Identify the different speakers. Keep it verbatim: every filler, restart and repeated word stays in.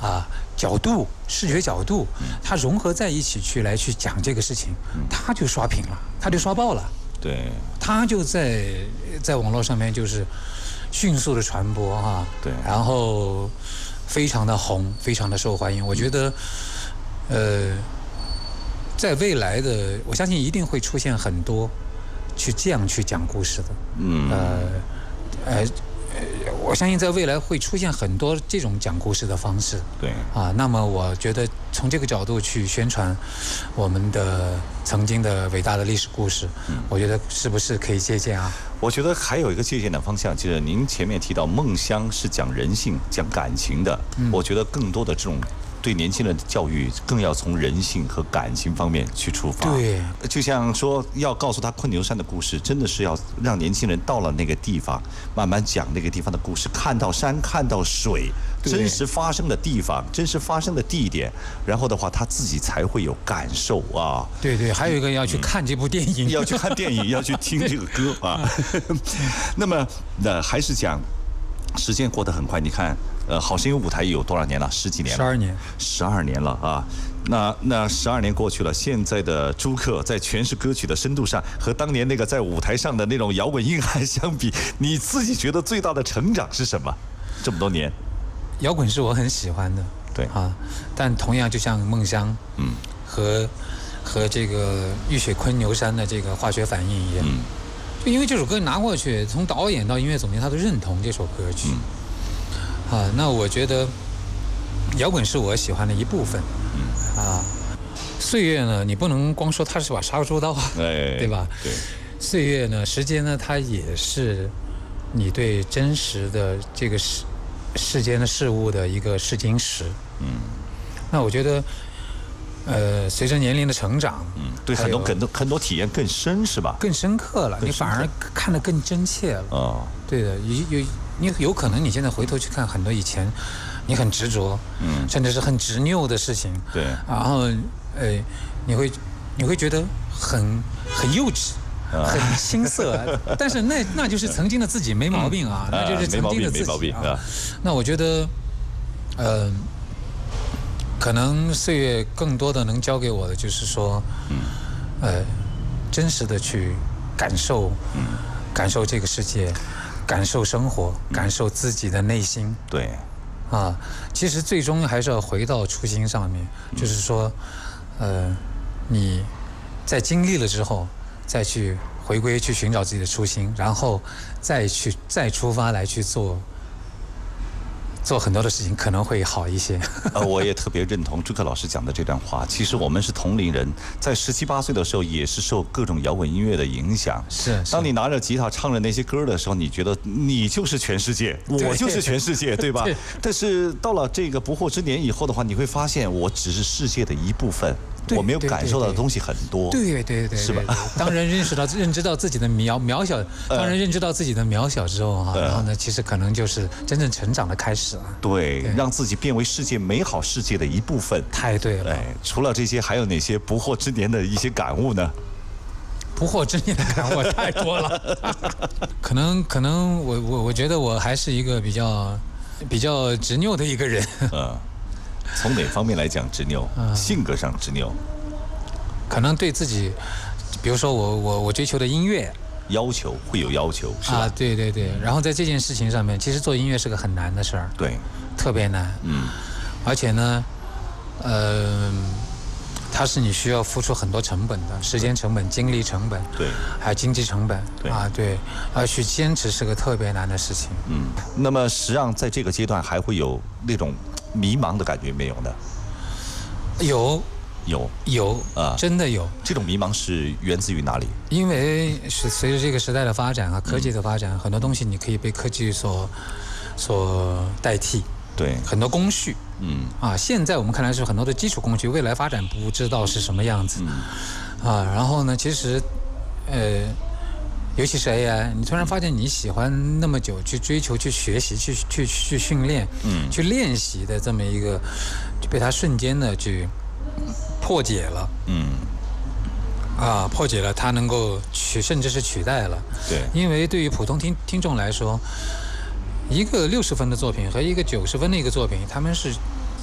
Speaker 1: 啊角度、视觉角度，它融合在一起去来去讲这个事情，它就刷屏了，它就刷爆了。
Speaker 2: 对，
Speaker 1: 它就在在网络上面就是迅速的传播哈。
Speaker 2: 对，
Speaker 1: 然后非常的红，非常的受欢迎。我觉得，呃，在未来的，我相信一定会出现很多去这样去讲故事的。
Speaker 2: 嗯，
Speaker 1: 呃，呃。我相信在未来会出现很多这种讲故事的方式。
Speaker 2: 对
Speaker 1: 啊，那么我觉得从这个角度去宣传我们的曾经的伟大的历史故事，嗯、我觉得是不是可以借鉴啊？
Speaker 2: 我觉得还有一个借鉴的方向，就是您前面提到梦乡是讲人性、讲感情的，嗯、我觉得更多的这种。对年轻人的教育更要从人性和感情方面去出发。
Speaker 1: 对，
Speaker 2: 就像说要告诉他昆牛山的故事，真的是要让年轻人到了那个地方，慢慢讲那个地方的故事，看到山，看到水，真实发生的地方，真实发生的地点，然后的话他自己才会有感受啊。
Speaker 1: 对对，还有一个要去看这部电影，
Speaker 2: 嗯、要去看电影，要去听这个歌啊。那么，那还是讲。时间过得很快，你看，呃，好声音舞台有多少年了？十几年了，
Speaker 1: 十二年，
Speaker 2: 十二年了啊！那那十二年过去了，现在的朱克在诠释歌曲的深度上，和当年那个在舞台上的那种摇滚硬汉相比，你自己觉得最大的成长是什么？这么多年，
Speaker 1: 摇滚是我很喜欢的，
Speaker 2: 对
Speaker 1: 啊，但同样就像梦乡，嗯，和和这个浴血昆牛山的这个化学反应一样。嗯，就因为这首歌拿过去，从导演到音乐总监，他都认同这首歌曲。嗯、啊，那我觉得摇滚是我喜欢的一部分。嗯、啊，岁月呢，你不能光说它是把杀猪刀，
Speaker 2: 哎、
Speaker 1: 对吧？
Speaker 2: 对。
Speaker 1: 岁月呢，时间呢，它也是你对真实的这个世世间的事物的一个试金石。嗯。那我觉得。呃，随着年龄的成长，
Speaker 2: 嗯，对很多很多很多体验更深，是吧？
Speaker 1: 更深刻了，你反而看得更真切了。哦，对的，有有你有可能你现在回头去看很多以前你很执着，嗯，甚至是很执拗的事情，
Speaker 2: 对，
Speaker 1: 然后呃，你会你会觉得很很幼稚。很青涩，但是那那就是曾经的自己，没毛病啊，那就是曾经的自己啊。那我觉得，呃。可能岁月更多的能教给我的就是说，嗯，呃，真实的去感受，嗯，感受这个世界，感受生活，嗯、感受自己的内心。
Speaker 2: 对，
Speaker 1: 啊，其实最终还是要回到初心上面，嗯、就是说，呃，你在经历了之后，再去回归，去寻找自己的初心，然后再去再出发来去做。做很多的事情可能会好一些。
Speaker 2: 呃，我也特别认同朱克老师讲的这段话。其实我们是同龄人，在十七八岁的时候，也是受各种摇滚音乐的影响。
Speaker 1: 是。
Speaker 2: 当你拿着吉他唱着那些歌的时候，你觉得你就是全世界，我就是全世界，对吧？对。但是到了这个不惑之年以后的话，你会发现我只是世界的一部分。我没有感受到的东西很多，
Speaker 1: 对对对，
Speaker 2: 是吧？
Speaker 1: 当人认识到、认知到自己的渺渺小，当人认知到自己的渺小之后哈，然后呢，其实可能就是真正成长的开始了。
Speaker 2: 对，让自己变为世界美好世界的一部分。
Speaker 1: 太对了。
Speaker 2: 哎，除了这些，还有哪些不惑之年的一些感悟呢？
Speaker 1: 不惑之年的感悟太多了，可能可能我我我觉得我还是一个比较比较执拗的一个人。
Speaker 2: 嗯。从哪方面来讲执拗？嗯、性格上执拗，
Speaker 1: 可能对自己，比如说我我我追求的音乐，
Speaker 2: 要求会有要求，是吧？
Speaker 1: 啊，对对对。然后在这件事情上面，其实做音乐是个很难的事儿，
Speaker 2: 对，
Speaker 1: 特别难。嗯，而且呢，呃，它是你需要付出很多成本的，时间成本、精力成本，
Speaker 2: 对，
Speaker 1: 还有经济成本，
Speaker 2: 对
Speaker 1: 啊，对，而去坚持是个特别难的事情。
Speaker 2: 嗯，那么实际上在这个阶段还会有那种迷茫的感觉没有呢？
Speaker 1: 有，
Speaker 2: 有，
Speaker 1: 有啊，真的有。
Speaker 2: 这种迷茫是源自于哪里？
Speaker 1: 因为是随着这个时代的发展啊，科技的发展，嗯、很多东西你可以被科技所所代替。
Speaker 2: 对，
Speaker 1: 很多工序，嗯啊，现在我们看来是很多的基础工序，未来发展不知道是什么样子，嗯、啊，然后呢，其实，呃，尤其是 A I， 你突然发现你喜欢那么久去追求、去学习、去去去训练、嗯，去练习的这么一个，就被它瞬间的去破解了，嗯，啊，破解了，它能够取，甚至是取代了，
Speaker 2: 对，
Speaker 1: 因为对于普通听听众来说。一个六十分的作品和一个九十分的一个作品，他们是